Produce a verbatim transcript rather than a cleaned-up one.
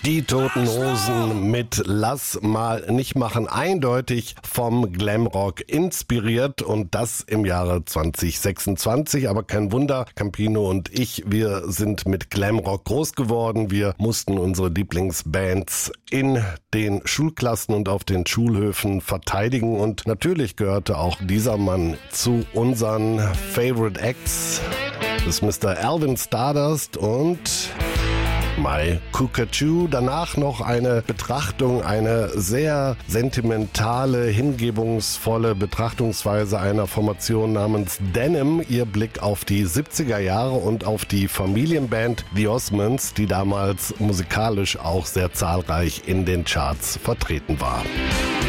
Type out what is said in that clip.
Die Toten Hosen mit Lass mal nicht machen, eindeutig vom Glamrock inspiriert und das im Jahre zwanzig sechsundzwanzig. Aber kein Wunder, Campino und ich, wir sind mit Glamrock groß geworden. Wir mussten unsere Lieblingsbands in den Schulklassen und auf den Schulhöfen verteidigen und natürlich gehörte auch dieser Mann zu unseren Favorite Acts. Das ist Mister Alvin Stardust und My Cuckoo. Danach noch eine Betrachtung, eine sehr sentimentale, hingebungsvolle Betrachtungsweise einer Formation namens Denim. Ihr Blick auf die siebziger Jahre und auf die Familienband The Osmonds, die damals musikalisch auch sehr zahlreich in den Charts vertreten war.